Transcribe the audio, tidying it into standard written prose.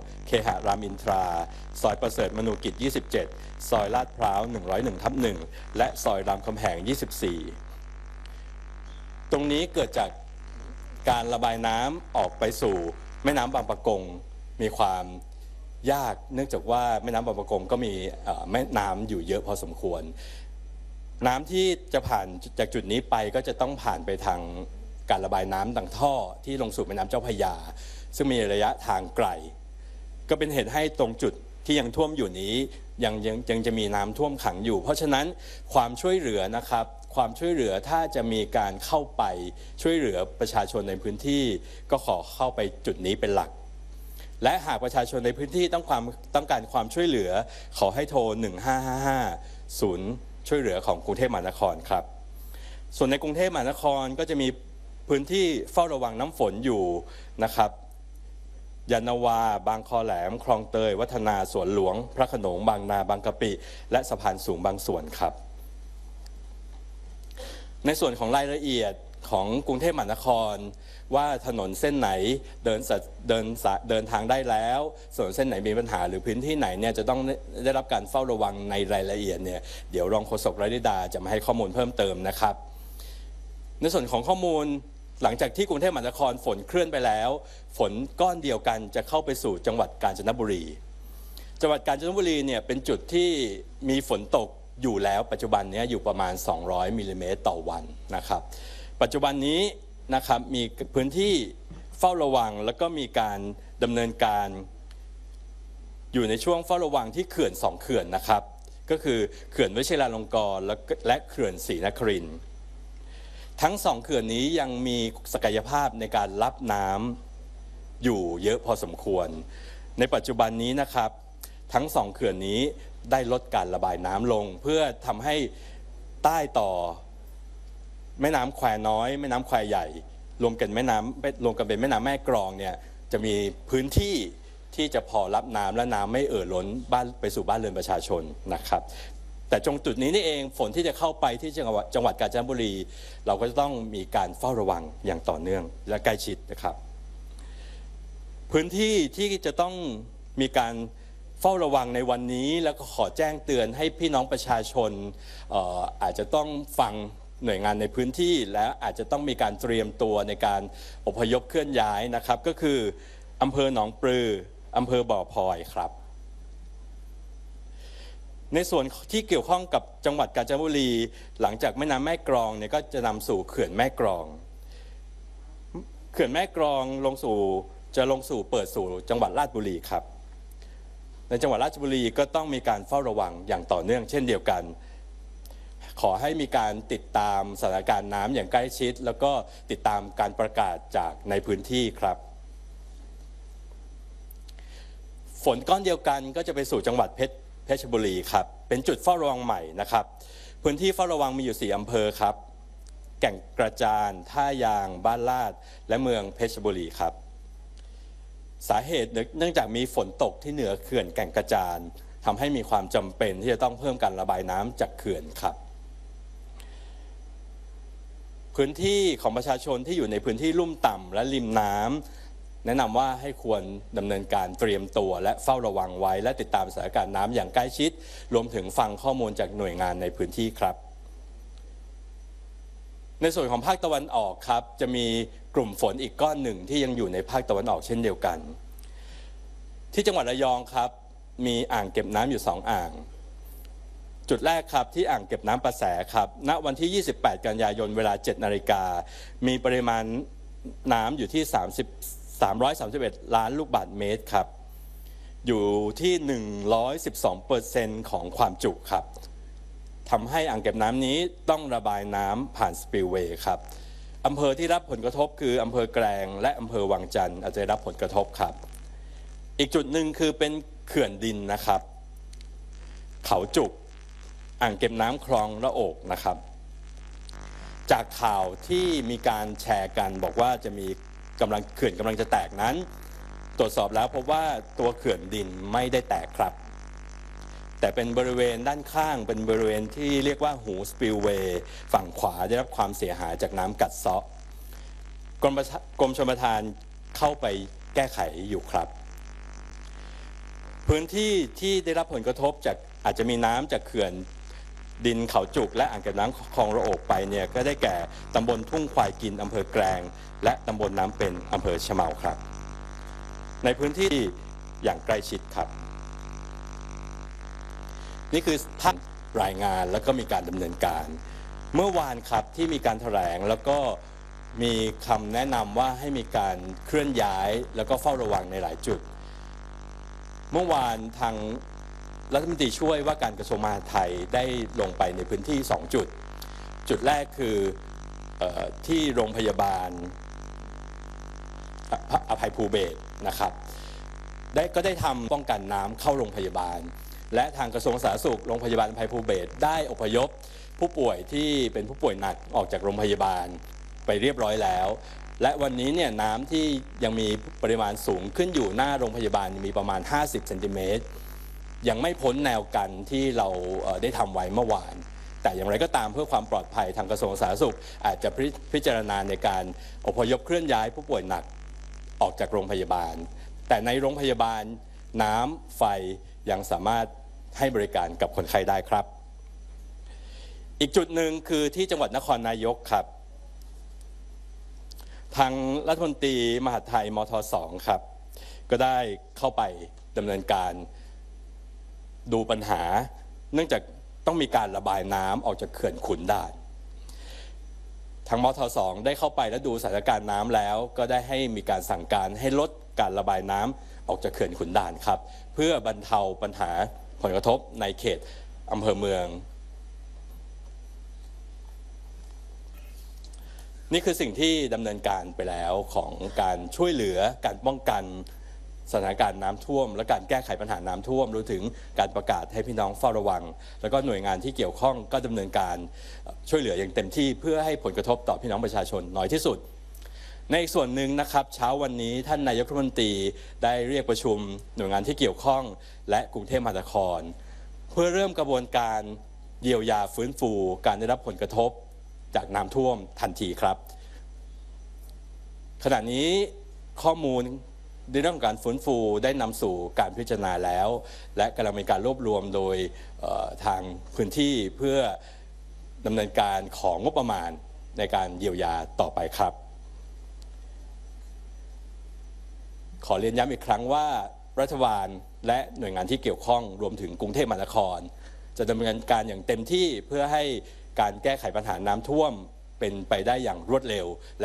เคหะรามอินทราซอยประเสริฐมนูกิจ27ซอยลาดพร้าว101/1และซอยรามคำแหง24ตรงนี้เกิดจากการระบายน้ำออกไปสู่แม่น้ำบางปะกงมีความยากเนื่องจากว่าแม่น้ำบางปะกงก็มีแม่น้ำอยู่เยอะพอสมควรน้ำที่จะผ่านจากจุดนี้ไปก็จะต้องผ่านไปทางการระบายน้ำดังท่อที่ลงสู่แม่น้ำเจ้าพระยาซึ่งมีระยะทางไกลก็เป็นเหตุให้ตรงจุดที่ยังท่วมอยู่นี้ยังจะมีน้ำท่วมขังอยู่เพราะฉะนั้นความช่วยเหลือนะครับความช่วยเหลือถ้าจะมีการเข้าไปช่วยเหลือประชาชนในพื้นที่ก็ขอเข้าไปจุดนี้เป็นหลักและหากประชาชนในพื้นที่ต้องการความช่วยเหลือขอให้โทร1555ศูนย์ช่วยเหลือของกรุงเทพมหานครครับส่วนในกรุงเทพมหานครก็จะมีพื้นที่เฝ้าระวังน้ำฝนอยู่นะครับยานนาวาบางคอแหลมคลองเตยวัฒนาสวนหลวงพระโขนงบางนาบางกะปิและสะพานสูงบางส่วนครับในส่วนของรายละเอียดของกรุงเทพมหานครว่าถนนเส้นไหนเดินทางได้แล้วส่วนเส้นไหนมีปัญหาหรือพื้นที่ไหนเนี่ยจะต้องได้รับการเฝ้าระวังในรายละเอียดเนี่ยเดี๋ยวรองโฆษกรฤดาจะมาให้ข้อมูลเพิ่มเติมนะครับในส่วนของข้อมูลหลังจากที่กรุงเทพมหานครฝนเคลื่อนไปแล้วฝนก้อนเดียวกันจะเข้าไปสู่จังหวัดกาญจนบุรีจังหวัดกาญจนบุรีเนี่ยเป็นจุดที่มีฝนตกอยู่แล้วปัจจุบันนี้อยู่ประมาณ200มิลลิเมตรต่อวันนะครับปัจจุบันนี้นะครับมีพื้นที่เฝ้าระวังแล้วก็มีการดำเนินการอยู่ในช่วงเฝ้าระวังที่เขื่อน2เขื่อนนะครับก็คือเขื่อนวชิราลงกรณ์และเขื่อนศรีนครินทร์ทั้ง2เขื่อนนี้ยังมีศักยภาพในการรับน้ำอยู่เยอะพอสมควรในปัจจุบันนี้นะครับทั้ง2เขื่อนนี้ได้ลดการระบายน้ำลงเพื่อทำให้ใต้ต่อแม่น้ำแควน้อยแม่น้ำแควใหญ่รวมกันเป็นแม่น้ำแม่กลองเนี่ยจะมีพื้นที่ที่จะพอรับน้ำและน้ำไม่เอ่อล้นบ้านไปสู่บ้านเรือนประชาชนนะครับแต่ตรงจุดนี้นี่เองฝนที่จะเข้าไปที่จังหวัดกาญจนบุรีเราก็จะต้องมีการเฝ้าระวังอย่างต่อเนื่องและใกล้ชิดนะครับพื้นที่ที่จะต้องมีการเฝ้าระวังในวันนี้แล้วก็ขอแจ้งเตือนให้พี่น้องประชาชนอาจจะต้องฟังหน่วยงานในพื้นที่และอาจจะต้องมีการเตรียมตัวในการอพยพเคลื่อนย้ายนะครับก็คืออำเภอหนองปลืออำเภอบ่อพลอยครับในส่วนที่เกี่ยวข้องกับจังหวัดกาญจนบุรีหลังจากแม่น้ำแม่กลองเนี่ยก็จะนำสู่เขื่อนแม่กลองเขื่อนแม่กลองจะลงสู่เปิดสู่จังหวัดราชบุรีครับในจังหวัดราชบุรีก็ต้องมีการเฝ้าระวังอย่างต่อเนื่องเช่นเดียวกันขอให้มีการติดตามสถานการณ์น้ำอย่างใกล้ชิดแล้วก็ติดตามการประกาศจากในพื้นที่ครับฝนก้อนเดียวกันก็จะไปสู่จังหวัดเพชรบุรีครับเป็นจุดเฝ้าระวังใหม่นะครับพื้นที่เฝ้าระวังมีอยู่4อำเภอครับแก่งกระจานท่ายางบ้านลาดและเมืองเพชรบุรีครับสาเหตุเนื่องจากมีฝนตกที่เหนือเขื่อนแก่งกระจานทำให้มีความจำเป็นที่จะต้องเพิ่มการระบายน้ำจากเขื่อนครับพื้นที่ของประชาชนที่อยู่ในพื้นที่ลุ่มต่ำและริมน้ำแนะนำว่าให้ควรดำเนินการเตรียมตัวและเฝ้าระวังไว้และติดตามสถานการณ์น้ำอย่างใกล้ชิดรวมถึงฟังข้อมูลจากหน่วยงานในพื้นที่ครับในส่วนของภาคตะวันออกครับจะมีกลุ่มฝนอีกก้อนหนึ่งที่ยังอยู่ในภาคตะวันออกเช่นเดียวกันที่จังหวัดระยองครับมีอ่างเก็บน้ำอยู่2อ่างจุดแรกครับที่อ่างเก็บน้ำประแสครับณวันที่28กันยายนเวลา 7 นาฬิกามีปริมาณน้ำอยู่ที่331 ล้านลูกบาศก์เมตรครับอยู่ที่ 112% ของความจุครับทำให้อ่างเก็บน้ำนี้ต้องระบายน้ำผ่านสปิลเวย์ครับอำเภอที่รับผลกระทบคืออำเภอแกลงและอำเภอวังจันทร์อาจจะได้รับผลกระทบครับอีกจุดหนึ่งคือเป็นเขื่อนดินนะครับเขาจุกอ่างเก็บน้ำคลองระโอกนะครับจากข่าวที่มีการแชร์กันบอกว่าจะมีเขื่อนกำลังจะแตกนั้นตรวจสอบแล้วพบว่าตัวเขื่อนดินไม่ได้แตกครับแต่เป็นบริเวณด้านข้างเป็นบริเวณที่เรียกว่าหูสปิลเวย์ฝั่งขวาได้รับความเสียหายจากน้ำกัดเซาะกรมชลประทานเข้าไปแก้ไขอยู่ครับพื้นที่ที่ได้รับผลกระทบจากอาจจะมีน้ำจากเขื่อนดินเขาจุกและอ่างเก็บน้ำคลองระโอกไปเนี่ยก็ได้แก่ตำบลทุ่งควายกินอำเภอแกลงและตำบลน้ำเป็นอำเภอชะเมาครับในพื้นที่อย่างใกล้ชิดครับนี่คือภาพรายงานแล้วก็มีการดำเนินการเมื่อวานครับที่มีการแถลงแล้วก็มีคำแนะนำว่าให้มีการเคลื่อนย้ายแล้วก็เฝ้าระวังในหลายจุดเมื่อวานทางรัฐมนตรีช่วยว่าการกระทรวงมหาดไทยได้ลงไปในพื้นที่2จุดจุดแรกคือที่โรงพยาบาลอภัยภูเบศรนะครับก็ได้ทำป้องกันน้ำเข้าโรงพยาบาลและทางกระทรวงสาธารณสุขโรงพยาบาลอภัยภูเบศรได้อพยพผู้ป่วยที่เป็นผู้ป่วยหนักออกจากโรงพยาบาลไปเรียบร้อยแล้วและวันนี้เนี่ยน้ำที่ยังมีปริมาณสูงขึ้นอยู่หน้าโรงพยาบาลมีประมาณ50เซนติเมตรยังไม่พ้นแนวกันที่เราได้ทำไว้เมื่อวานแต่อย่างไรก็ตามเพื่อความปลอดภัยทางกระทรวงสาธารณสุขอาจจะพิจารณาในการอพยพเคลื่อนย้ายผู้ป่วยหนักออกจากโรงพยาบาลแต่ในโรงพยาบาลน้ำไฟยังสามารถให้บริการกับคนไข้ได้ครับอีกจุดหนึ่งคือที่จังหวัดนครนายกครับทางรัฐมนตรีมหาดไทยมท2ครับก็ได้เข้าไปดำเนินการดูปัญหาเนื่องจากต้องมีการระบายน้ำออกจากเขื่อนขุนด่านทางมท2ได้เข้าไปและดูสถานการณ์น้ำแล้วก็ได้ให้มีการสั่งการให้ลดการระบายน้ำออกจากเขื่อนขุนด่านครับเพื่อบรรเทาปัญหาผลกระทบในเขตอำเภอเมืองนี่คือสิ่งที่ดำเนินการไปแล้วของการช่วยเหลือการป้องกันสถานการณ์น้ำท่วมและการแก้ไขปัญหาน้ำท่วมรวมถึงการประกาศให้พี่น้องเฝ้าระวังแล้วก็หน่วยงานที่เกี่ยวข้องก็ดำเนินการช่วยเหลืออย่างเต็มที่เพื่อให้ผลกระทบต่อพี่น้องประชาชนน้อยที่สุดในส่วนหนึ่งนะครับเช้าวันนี้ท่านนายกรัฐมนตรีได้เรียกประชุมหน่วยงานที่เกี่ยวข้องและกรุงเทพมหานครเพื่อเริ่มกระบวนการเยียวยาฟื้นฟูการได้รับผลกระทบจากน้ำท่วมทันทีครับขณะนี้ข้อมูลในเรื่องของการฟื้นฟูได้นำสู่การพิจารณาแล้วและกำลังมีการรวบรวมโดยทางพื้นที่เพื่อดำเนินการของงบประมาณในการเยียวยาต่อไปครับขอเรียนย้ำอีกครั้งว่ารัฐบาลและหน่วยงานที่เกี่ยวข้องรวมถึงกรุงเทพมหานครจะดำเนินการอย่างเต็มที่เพื่อให้การแก้ไขปัญหาน้ำท่วมเป็นไปได้อย่างรวดเร็ว